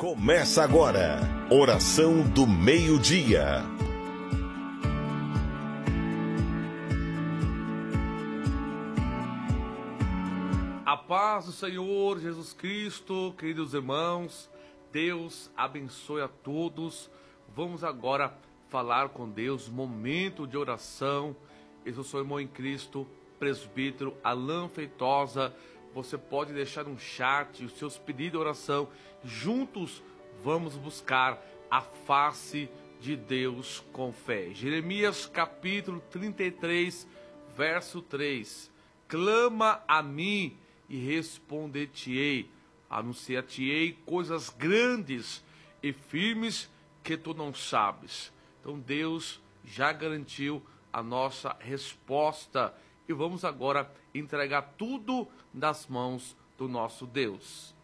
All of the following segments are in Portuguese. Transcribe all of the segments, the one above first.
Começa agora, Oração do Meio-Dia. A paz do Senhor Jesus Cristo, queridos irmãos, Deus abençoe a todos. Vamos agora falar com Deus, momento de oração. Eu sou o irmão em Cristo, presbítero Alan Feitosa. Você pode deixar um chat os seus pedidos de oração. Juntos vamos buscar a face de Deus com fé. Jeremias capítulo 33, verso 3. Clama a mim e responder-te-ei. Anunciar-te-ei coisas grandes e firmes que tu não sabes. Então Deus já garantiu a nossa resposta. E vamos agora entregar tudo nas mãos do nosso Deus.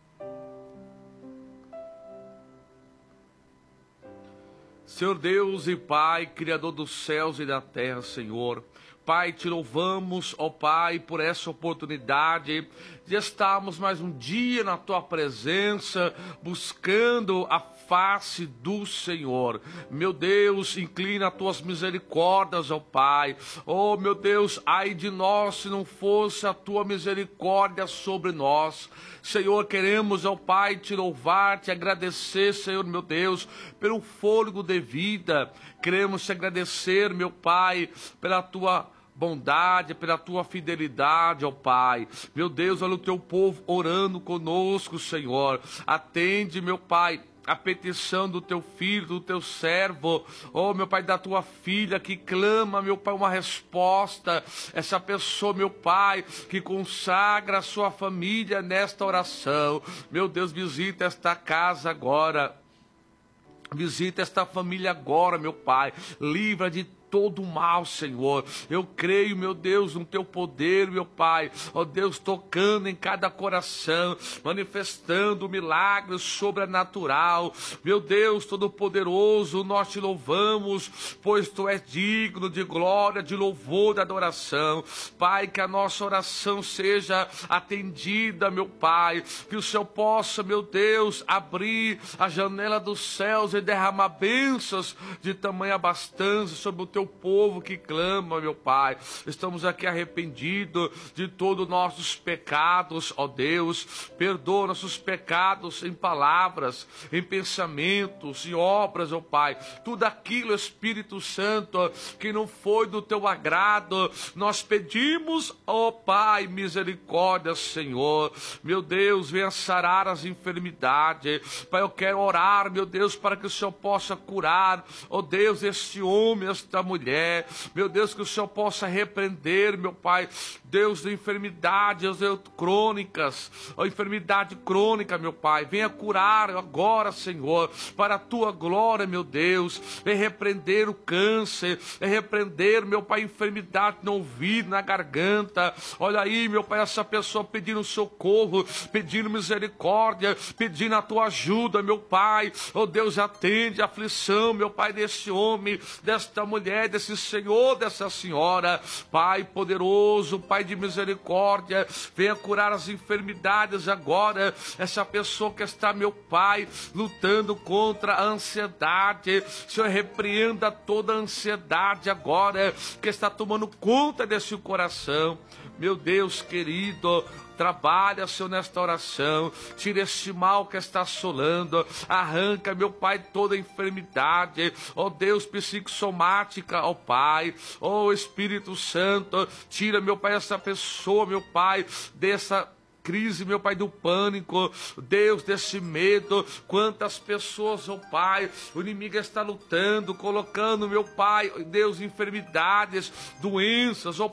Senhor Deus e Pai, Criador dos céus e da terra, Senhor, Pai, te louvamos, ó Pai, por essa oportunidade de estarmos mais um dia na Tua presença, buscando a face do Senhor. Meu Deus, inclina as Tuas misericórdias, ó Pai. Oh, meu Deus, ai de nós se não fosse a Tua misericórdia sobre nós. Senhor, queremos, ó Pai, te louvar, te agradecer, Senhor, meu Deus, pelo fôlego de vida. Queremos te agradecer, meu Pai, pela Tua bondade, pela Tua fidelidade, ó Pai. Meu Deus, olha o Teu povo orando conosco, Senhor. Atende, meu Pai, a petição do Teu filho, do Teu servo, oh meu Pai, da Tua filha que clama, meu Pai, uma resposta. Essa pessoa, meu Pai, que consagra a sua família nesta oração. Meu Deus, visita esta casa agora. Visita esta família agora, meu Pai. Livra de todo o mal, Senhor. Eu creio, meu Deus, no Teu poder, meu Pai. Ó Deus, tocando em cada coração, manifestando o milagre sobrenatural. Meu Deus, Todo-Poderoso, nós te louvamos, pois Tu és digno de glória, de louvor, de adoração. Pai, que a nossa oração seja atendida, meu Pai. Que o Senhor possa, meu Deus, abrir a janela dos céus e derramar bênçãos de tamanha abastança sobre o Teu povo que clama, meu Pai. Estamos aqui arrependidos de todos os nossos pecados, ó Deus. Perdoa nossos pecados em palavras, em pensamentos, em obras, ó Pai. Tudo aquilo, Espírito Santo, que não foi do Teu agrado, nós pedimos, ó Pai, misericórdia, Senhor. Meu Deus, venha sarar as enfermidades. Pai, eu quero orar, meu Deus, para que o Senhor possa curar, ó Deus, este homem, esta mulher. Meu Deus, que o Senhor possa repreender, meu Pai, Deus, de enfermidades crônicas, a enfermidade crônica, meu Pai, venha curar agora, Senhor, para a Tua glória, meu Deus. Venha repreender o câncer, venha repreender, meu Pai, enfermidade no ouvido, na garganta. Olha aí, meu Pai, essa pessoa pedindo socorro, pedindo misericórdia, pedindo a Tua ajuda, meu Pai. Oh Deus, atende a aflição, meu Pai, desse homem, desta mulher, desse senhor, dessa senhora. Pai poderoso, Pai de misericórdia, venha curar as enfermidades agora. Essa pessoa que está, meu Pai, lutando contra a ansiedade, Senhor, repreenda toda a ansiedade agora, que está tomando conta desse coração. Meu Deus querido, trabalha, Senhor, nesta oração. Tira este mal que está assolando. Arranca, meu Pai, toda enfermidade. Ó Deus, psicossomática, ó Pai. Ó Espírito Santo, tira, meu Pai, essa pessoa, meu Pai, dessa crise, meu Pai, do pânico, Deus, desse medo. Quantas pessoas, ó Pai, o inimigo está lutando, colocando, meu Pai, Deus, enfermidades, doenças, ó